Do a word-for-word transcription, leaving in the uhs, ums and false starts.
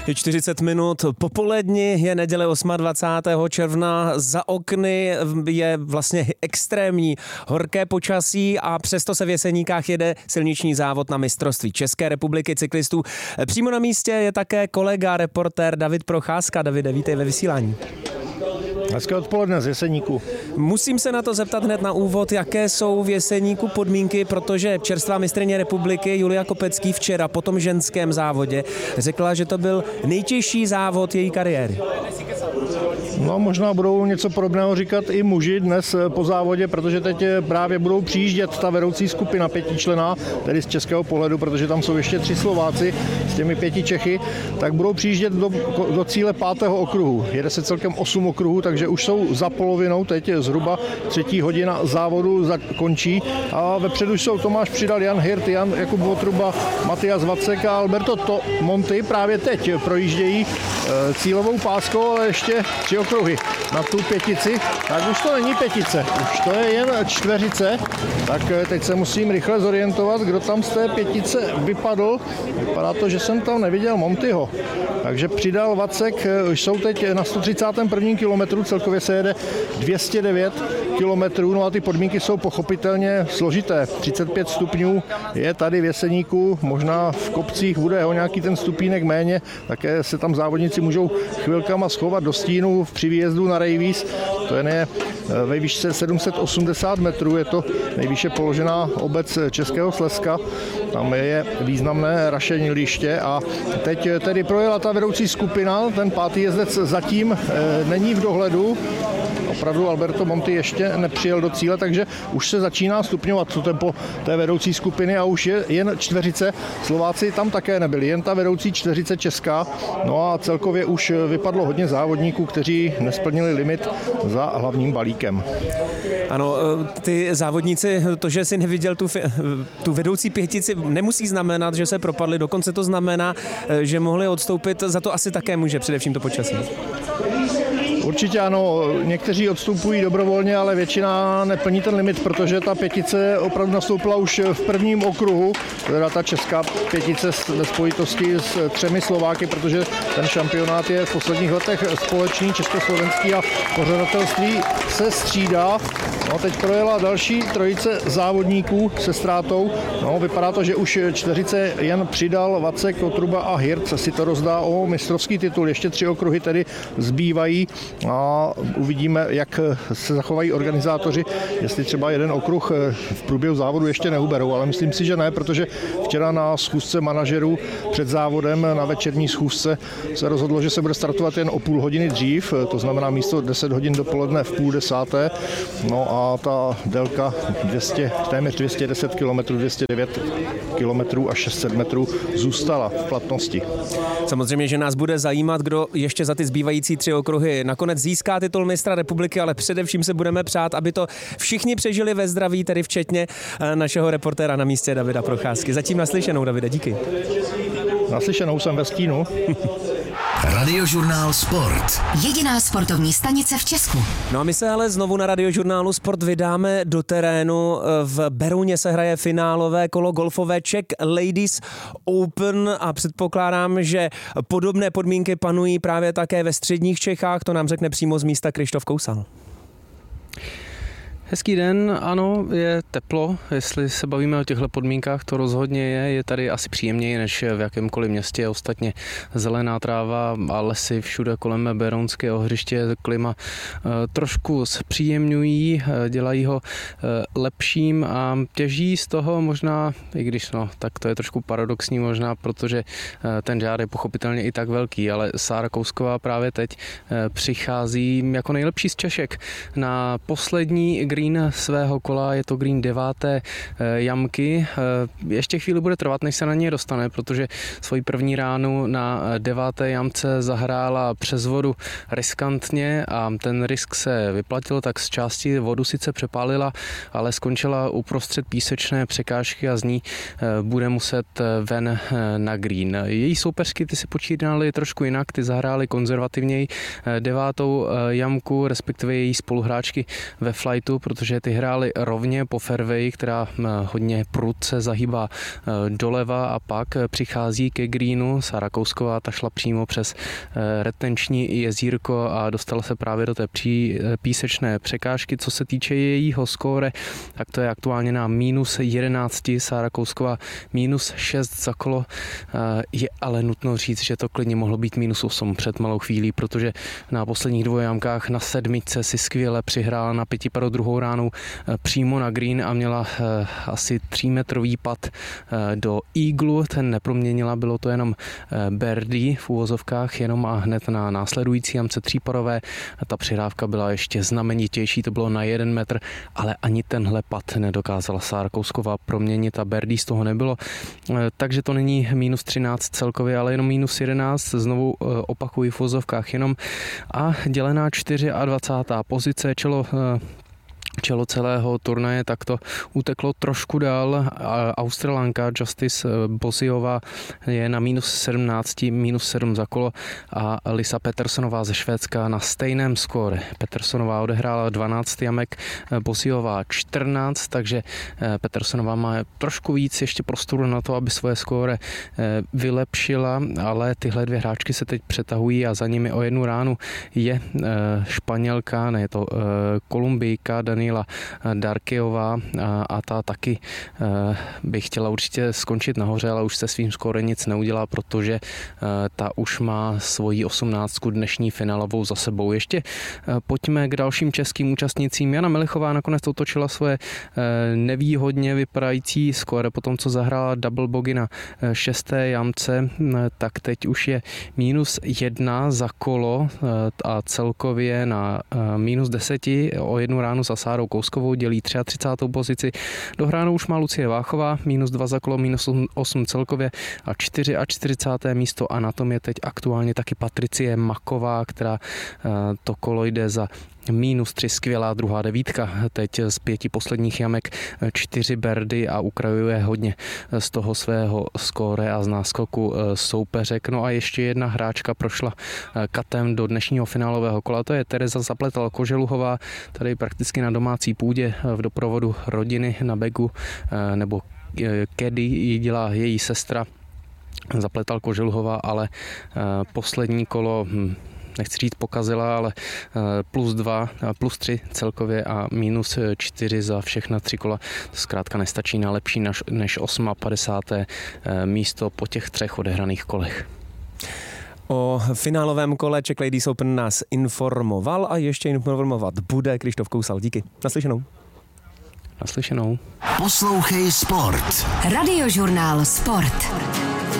Je čtyřicet minut popolední, je neděle dvacátého osmého června, za okny je vlastně extrémní horké počasí a přesto se v Jeseníkách jede silniční závod na mistrovství České republiky cyklistů. Přímo na místě je také kolega, reportér David Procházka. Davide, vítej ve vysílání. Hezké odpoledne z Jeseníku. Musím se na to zeptat hned na úvod, jaké jsou v Jeseníku podmínky, protože čerstvá mistryně republiky Julia Kopecký včera po tom ženském závodě řekla, že to byl nejtěžší závod její kariéry. No, možná budou něco podobného říkat i muži dnes po závodě, protože teď právě budou přijíždět ta vedoucí skupina pětičlenná, tedy z českého pohledu, protože tam jsou ještě tři Slováci s těmi pěti Čechy, tak budou přijíždět do, do cíle pátého okruhu. Jede se celkem osm okruhů, takže už jsou za polovinou, teď zhruba třetí hodina závodu končí a vepředu jsou Tomáš Přidal, Jan Hirt, Jan Jakub Votruba, Matias Vacek a Alberto to Monti právě teď projíždějí cílovou páskou, ale ještě tři okruhy na tu pětici, tak už to není pětice, už to je jen čtveřice, tak teď se musím rychle zorientovat, kdo tam z té pětice vypadl. Vypadá to, že jsem tam neviděl Montyho, takže Přidal, Vacek, už jsou teď na sto třicátém prvním kilometru, celkově se jede dvě stě devět kilometrů, no a ty podmínky jsou pochopitelně složité. třicet pět stupňů je tady v Jeseníku, možná v kopcích bude o nějaký ten stupínek méně, také se tam závodníci můžou chvilkama schovat do stínu při výjezdu na Rejvíz. To je ve výšce sedm set osmdesát metrů, je to nejvýše položená obec Českého Slezska. Tam je významné rašení liště a teď tedy projela ta vedoucí skupina, ten pátý jezdec zatím e, není v dohledu. Opravdu Alberto Monti ještě nepřijel do cíle, takže už se začíná stupňovat to tempo té vedoucí skupiny a už je jen čtveřice. Slováci tam také nebyli, jen ta vedoucí čtveřice česká. No a celkově už vypadlo hodně závodníků, kteří nesplnili limit za hlavním balíkem. Ano, ty závodníci, to, že jsi neviděl tu, tu vedoucí pětici, nemusí znamenat, že se propadli, dokonce to znamená, že mohli odstoupit, za to asi také může především to počasí. Určitě ano, někteří odstupují dobrovolně, ale většina neplní ten limit, protože ta pětice opravdu nastoupila už v prvním okruhu, teda ta česká pětice ve spojitosti s třemi Slováky, protože ten šampionát je v posledních letech společný, československý a pořadatelství se střídá. No, teď projela další trojice závodníků se ztrátou. No, vypadá to, že už čtveřice jen Přidal, Vacek, Votruba a Hirt si to rozdá o mistrovský titul. Ještě tři okruhy tedy zbývají a uvidíme, jak se zachovají organizátoři, jestli třeba jeden okruh v průběhu závodu ještě neuberou, ale myslím si, že ne, protože včera na schůzce manažerů před závodem, na večerní schůzce se rozhodlo, že se bude startovat jen o půl hodiny dřív, to znamená místo deset hodin dopoledne v půl desáté. No a ta délka dvě stě, téměř dvě stě deset kilometrů, dvě stě devět kilometrů a šest set metrů zůstala v platnosti. Samozřejmě, že nás bude zajímat, kdo ještě za ty zbývající tři okruhy nakonec získá titul mistra republiky, ale především se budeme přát, aby to všichni přežili ve zdraví, tedy včetně našeho reportéra na místě Davida Procházky. Zatím naslyšenou, Davide, díky. Naslyšenou, jsem ve stínu. Radiožurnál Sport. Jediná sportovní stanice v Česku. No a my se ale znovu na Radiožurnálu Sport vydáme do terénu. V Berouně se hraje finálové kolo golfové Czech Ladies Open a předpokládám, že podobné podmínky panují právě také ve středních Čechách. To nám řekne přímo z místa Krištof Kousal. Hezký den, ano, je teplo, jestli se bavíme o těchto podmínkách, to rozhodně je, je tady asi příjemněji než v jakémkoliv městě, ostatně zelená tráva a lesy všude kolem berounského hřiště, klima e, trošku zpříjemňují, e, dělají ho e, lepším a těží z toho možná, i když no, tak to je trošku paradoxní možná, protože e, ten žár je pochopitelně i tak velký, ale Sára Kousková právě teď e, přichází jako nejlepší z Češek na poslední green svého kola, je to green deváté jamky. Ještě chvíli bude trvat, než se na něj dostane, protože svoji první ránu na deváté jamce zahrála přes vodu riskantně a ten risk se vyplatil, tak z části vodu sice přepálila, ale skončila uprostřed písečné překážky a z ní bude muset ven na green. Její soupeřky ty si počínaly trošku jinak, ty zahrály konzervativněji devátou jamku, respektive její spoluhráčky ve flightu, protože ty hrály rovně po fairway, která hodně prudce zahýbá doleva a pak přichází ke greenu. Sára Kousková ta šla přímo přes retenční jezírko a dostala se právě do té pří, písečné překážky. Co se týče jejího skóre, tak to je aktuálně na minus jedenáct, Sára Kousková minus šest za kolo. Je ale nutno říct, že to klidně mohlo být minus osm před malou chvílí, protože na posledních dvou jamkách na sedmičce si skvěle přihrála na pětiparo druhou ránu přímo na green a měla asi třímetrový pad do eaglu. Ten neproměnila, bylo to jenom birdie v úvozovkách, jenom a hned na následující jamce tříparové. Ta přihrávka byla ještě znamenitější, to bylo na jeden metr, ale ani tenhle pad nedokázala Sára Kousková proměnit a birdie z toho nebylo. Takže to není minus třináct celkově, ale jenom minus jedenáct, znovu opakují v uvozovkách jenom a dělená dvacátá čtvrtá pozice, čelo čelo celého turnaje, tak to uteklo trošku dál. Australanka Justice Bosiová je na minus sedmnáct, minus sedm za kolo a Lisa Petersonová ze Švédska na stejném skóre. Petersonová odehrála dvanáct jamek, Bosiová čtrnáct, takže Petersonová má trošku víc ještě prostoru na to, aby svoje skóre vylepšila, ale tyhle dvě hráčky se teď přetahují a za nimi o jednu ránu je Španělka, ne, je to Kolumbijka Daniela Darkejová a, a ta taky by chtěla určitě skončit nahoře, ale už se svým skórem nic neudělá, protože ta už má svoji osmnáctku dnešní finálovou za sebou. Ještě pojďme k dalším českým účastnicím. Jana Melichová nakonec otočila svoje nevýhodně vypadající skóre po tom, co zahrála double bogey na šesté jamce, tak teď už je minus jedna za kolo a celkově na minus deseti, o jednu ránu za Sárou Kouskovou dělí třicátou třetí pozici. Dohránou už má Lucie Váchová, minus dva za kolo, minus osm celkově a čtyřicáté čtvrté místo a na tom je teď aktuálně taky Patricie Maková, která to kolo jde za minus tři, skvělá druhá devítka. Teď z pěti posledních jamek čtyři birdy a ukrajuje hodně z toho svého skóre a z náskoku soupeřek. No a ještě jedna hráčka prošla katem do dnešního finálového kola. To je Tereza Zapletal-Koželuhová, tady prakticky na domácí půdě v doprovodu rodiny na begu, nebo caddy ji dělá její sestra Zapletal-Koželuhová, ale poslední kolo nechci říct pokazila, ale plus dva, plus tři celkově a minus čtyři za všechna tři kola. To zkrátka nestačí na lepší než padesáté osmé místo po těch třech odehraných kolech. O finálovém kole Czech Ladies Open nás informoval a ještě informovat bude Krištof Kousal. Díky. Naslyšenou. Naslyšenou. Poslouchej Sport. Radiožurnál Sport.